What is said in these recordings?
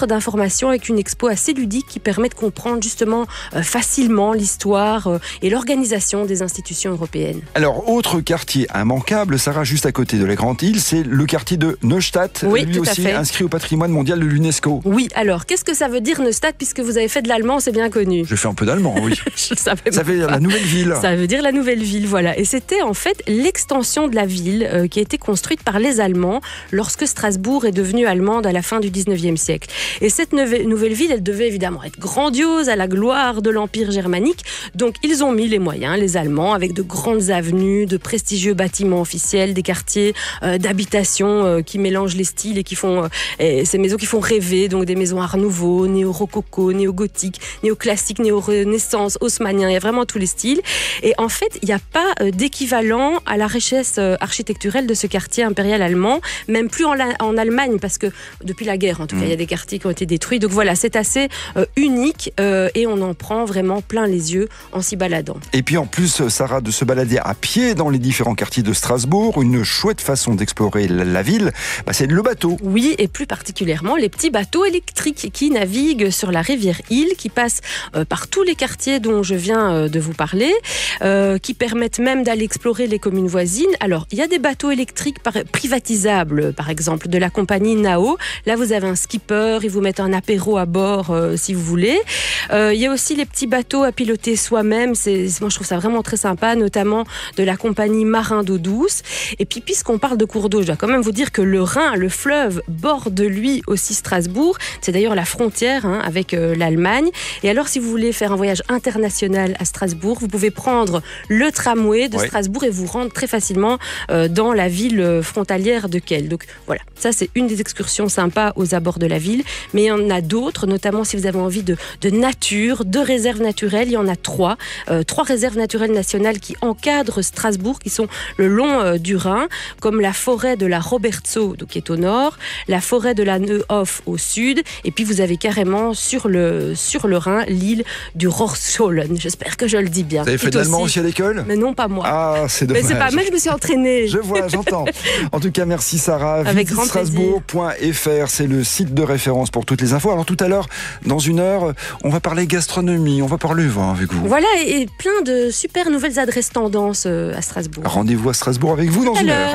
centre d'information avec une expo assez ludique qui permet de comprendre justement facilement l'histoire et l'organisation des institutions européennes. Alors, autre quartier immanquable, Sarah, juste à côté de la Grande Île, c'est le quartier de Neustadt, oui, lui aussi inscrit au patrimoine mondial de l'UNESCO. Oui, alors, qu'est-ce que ça veut dire Neustadt, puisque vous avez fait de l'allemand, c'est bien connu. Je fais un peu d'allemand, oui. Ça veut dire la nouvelle ville. Ça veut dire la nouvelle ville, voilà. Et c'était en fait l'extension de la ville qui a été construite par les Allemands lorsque Strasbourg est devenue allemande à la fin du 19e siècle. Et cette nouvelle ville, elle devait évidemment être grandiose, à la gloire de l'Empire germanique. Donc, ils ont mis les moyens, les Allemands, avec de grandes avenues, de prestigieux bâtiments officiels, des quartiers d'habitation qui mélangent les styles et qui font ces maisons qui font rêver, donc des maisons art nouveau, néo-rococo, néo-gothique, néo-classique, néo-renaissance, haussmannien, il y a vraiment tous les styles. Et en fait, il n'y a pas d'équivalent à la richesse architecturale de ce quartier impérial allemand, même plus en Allemagne, parce que depuis la guerre, en tout cas, il y a des quartiers qui ont été détruits. Donc voilà, c'est assez unique et on en prend vraiment plein les yeux en s'y baladant. Et puis en plus, Sarah, de se balader à pied dans les différents quartiers de Strasbourg, une chouette façon d'explorer la ville, c'est le bateau. Oui, et plus particulièrement les petits bateaux électriques qui naviguent sur la rivière Île, qui passent par tous les quartiers dont je viens de vous parler, qui permettent même d'aller explorer les communes voisines. Alors, il y a des bateaux électriques privatisables, par exemple, de la compagnie Nao. Là, vous avez un skipper, ils vous mettent un apéro à bord si vous voulez. Il y a aussi les petits bateaux à piloter soi-même. Moi, je trouve ça vraiment très sympa, notamment de la compagnie Marin d'eau douce. Et puis, puisqu'on parle de cours d'eau, je dois quand même vous dire que le Rhin, le fleuve, borde lui aussi Strasbourg. C'est d'ailleurs la frontière avec l'Allemagne. Et alors, si vous voulez faire un voyage international à Strasbourg, vous pouvez prendre le tramway de Strasbourg et vous rendre très facilement dans la ville frontalière de Kehl. Donc voilà, ça c'est une des excursions sympas aux abords de la ville. Mais il y en a d'autres, notamment si vous avez envie de nature, de réserves naturelles. Il y en a trois réserves naturelles nationales qui encadrent Strasbourg, qui sont le long du Rhin, comme la forêt de la Robertsau, donc qui est au nord, la forêt de la Neuhof au sud, et puis vous avez carrément sur le Rhin l'île du Rorscholen. J'espère que je le dis bien. Vous avez fait de l'allemand aussi à l'école ? Mais non, pas moi. Ah, c'est dommage. Mais c'est pas mal, je me suis entraînée. Je vois, j'entends. En tout cas, merci Sarah. Avec grand Strasbourg.fr, c'est le site de référence pour toutes les infos. Alors tout à l'heure, dans une heure, on va parler gastronomie, on va parler vin avec vous. Voilà, et plein de super nouvelles adresses tendances à Strasbourg. Rendez-vous à Strasbourg avec vous dans une heure.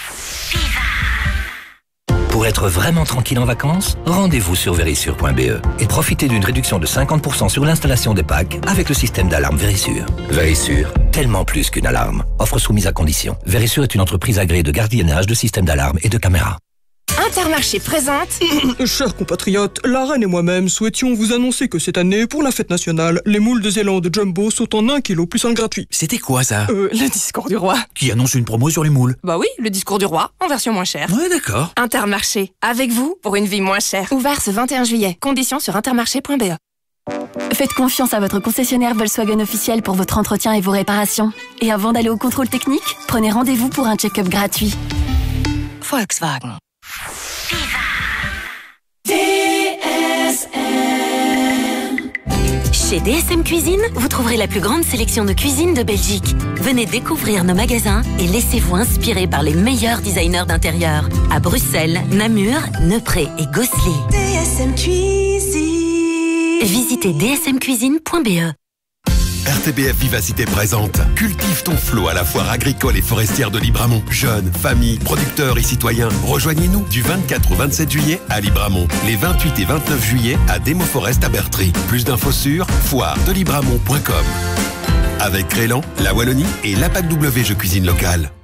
Pour être vraiment tranquille en vacances, rendez-vous sur Verisure.be et profitez d'une réduction de 50% sur l'installation des packs avec le système d'alarme Verisure. Verisure, tellement plus qu'une alarme. Offre soumise à condition. Verisure est une entreprise agréée de gardiennage, de systèmes d'alarme et de caméras. Intermarché présente. Chers compatriotes, la reine et moi-même souhaitions vous annoncer que cette année, pour la fête nationale, les moules de Zélande Jumbo sont en 1 kg plus 1 gratuit. C'était quoi ça ? Le discours du roi. Qui annonce une promo sur les moules ? Bah oui, le discours du roi, en version moins chère. Ouais, d'accord. Intermarché, avec vous pour une vie moins chère. Ouvert ce 21 juillet. Conditions sur intermarché.be. Faites confiance à votre concessionnaire Volkswagen officiel pour votre entretien et vos réparations. Et avant d'aller au contrôle technique, prenez rendez-vous pour un check-up gratuit. Volkswagen. Chez DSM Cuisine, vous trouverez la plus grande sélection de cuisine de Belgique. Venez découvrir nos magasins et laissez-vous inspirer par les meilleurs designers d'intérieur. À Bruxelles, Namur, Neupré et Gosselies. DSM Cuisine. Visitez dsmcuisine.be. RTBF Vivacité présente Cultive ton flot à la foire agricole et forestière de Libramont. Jeunes, familles, producteurs et citoyens, rejoignez-nous du 24 au 27 juillet à Libramont. Les 28 et 29 juillet à Demo Forest à Bertry. Plus d'infos sur foiredelibramont.com. Avec Crélan, la Wallonie et l'APAC W Jeux Cuisine Locale.